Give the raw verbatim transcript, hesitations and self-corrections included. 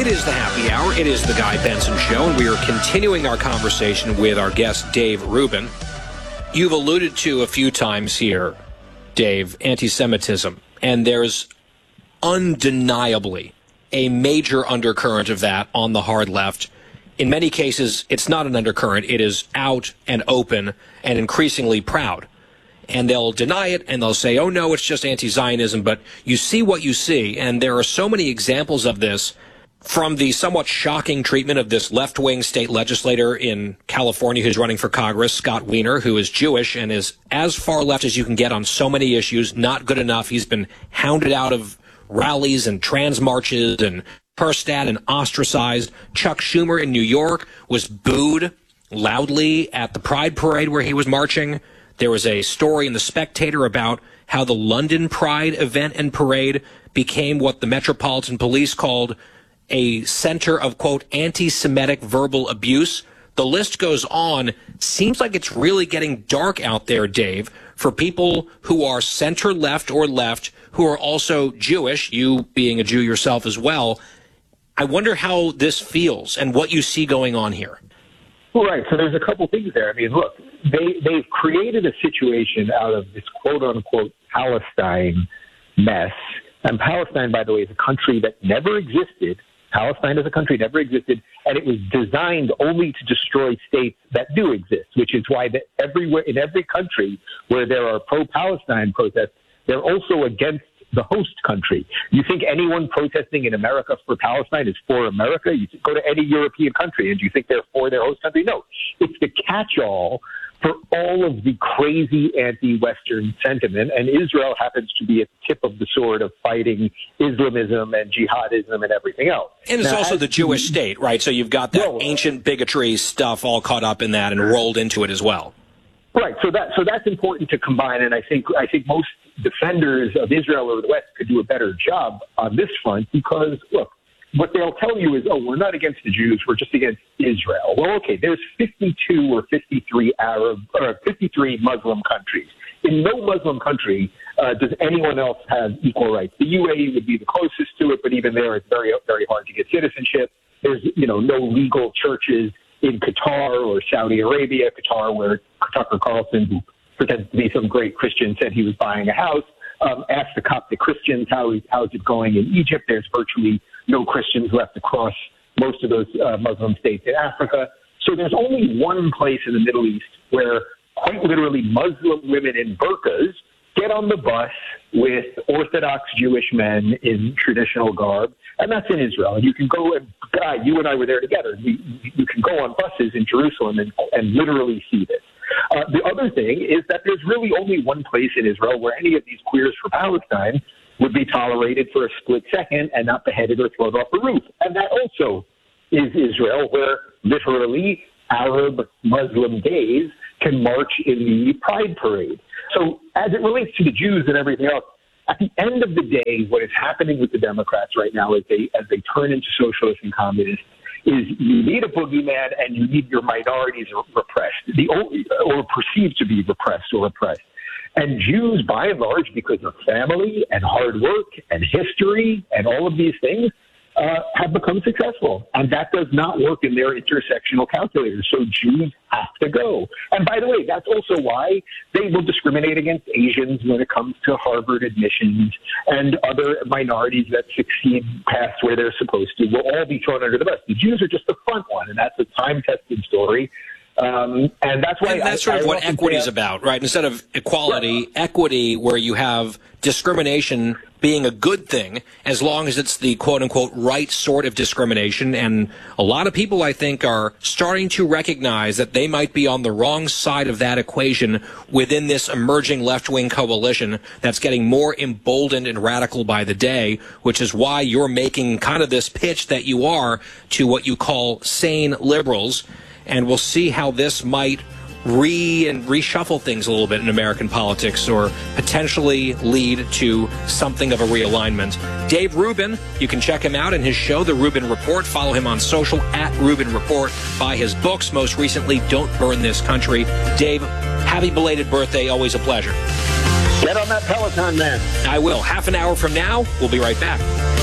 It is the happy hour. It is the Guy Benson Show, and we are continuing our conversation with our guest, Dave Rubin. You've alluded to a few times here, Dave, anti-Semitism, and there's undeniably a major undercurrent of that on the hard left. In many cases, it's not an undercurrent. It is out and open and increasingly proud. And they'll deny it, and they'll say, oh, no, it's just anti-Zionism. But you see what you see, and there are so many examples of this, from the somewhat shocking treatment of this left-wing state legislator in California who's running for Congress, Scott Wiener, who is Jewish and is as far left as you can get on so many issues, not good enough. He's been hounded out of rallies and trans marches and cursed at and ostracized. Chuck Schumer in New York was booed loudly at the Pride Parade where he was marching. There was a story in The Spectator about how the London Pride event and parade became what the Metropolitan Police called a center of, quote, anti-Semitic verbal abuse. The list goes on. Seems like it's really getting dark out there, Dave, for people who are center-left or left, who are also Jewish, you being a Jew yourself as well. I wonder how this feels and what you see going on here. Well, right. So there's a couple things there. I mean, look, they, they've created a situation out of this quote-unquote Palestine mess. And Palestine, by the way, is a country that never existed. Palestine as a country never existed, and it was designed only to destroy states that do exist, which is why that everywhere in every country where there are pro-Palestine protests, they're also against the host country. You think anyone protesting in America for Palestine is for America? You go to any European country, and do you think they're for their host country? No. It's the catch-all for all of the crazy anti-Western sentiment, and Israel happens to be at the tip of the sword of fighting Islamism and jihadism and everything else. And it's now, also the Jewish state, right? So you've got that well, ancient bigotry stuff all caught up in that and rolled into it as well. Right. So that so that's important to combine, and I think I think most defenders of Israel or the West could do a better job on this front because, look, what they'll tell you is, oh, we're not against the Jews, we're just against Israel. Well, okay, there's fifty-two or fifty-three Arab or fifty-three Muslim countries. In no Muslim country uh, does anyone else have equal rights. The U A E would be the closest to it, but even there, it's very, very hard to get citizenship. There's, you know, no legal churches in Qatar or Saudi Arabia. Qatar, where Tucker Carlson, who pretends to be some great Christian, said he was buying a house. Um, asked the Coptic Christians how is, how is it going in Egypt. There's virtually no Christians left across most of those uh, Muslim states in Africa. So there's only one place in the Middle East where quite literally Muslim women in burqas get on the bus with Orthodox Jewish men in traditional garb, and that's in Israel. And you can go, and Guy, you and I were there together. You, you can go on buses in Jerusalem and, and literally see this. Uh, the other thing is that there's really only one place in Israel where any of these queers for Palestine would be tolerated for a split second and not beheaded or thrown off the roof. And that also is Israel, where literally Arab Muslim gays can march in the Pride Parade. So as it relates to the Jews and everything else, at the end of the day, what is happening with the Democrats right now as they as they turn into socialists and communists is you need a boogeyman and you need your minorities repressed, the or perceived to be repressed or oppressed. And Jews, by and large, because of family and hard work and history and all of these things, uh, have become successful. And that does not work in their intersectional calculators. So Jews have to go. And by the way, that's also why they will discriminate against Asians when it comes to Harvard admissions, and other minorities that succeed past where they're supposed to will all be thrown under the bus. The Jews are just the front one, and that's a time-tested story. Um, and that's why and that's I, sort of I what equity is about, right? Instead of equality, yeah. equity, where you have discrimination being a good thing, as long as it's the quote-unquote right sort of discrimination. And a lot of people, I think, are starting to recognize that they might be on the wrong side of that equation within this emerging left-wing coalition that's getting more emboldened and radical by the day, which is why you're making kind of this pitch that you are to what you call sane liberals. And we'll see how this might re and reshuffle things a little bit in American politics, or potentially lead to something of a realignment. Dave Rubin, you can check him out in his show, The Rubin Report. Follow him on social at Rubin Report. Buy his books, most recently, Don't Burn This Country. Dave, happy belated birthday. Always a pleasure. Get on that Peloton, man. I will. Half an hour from now, we'll be right back.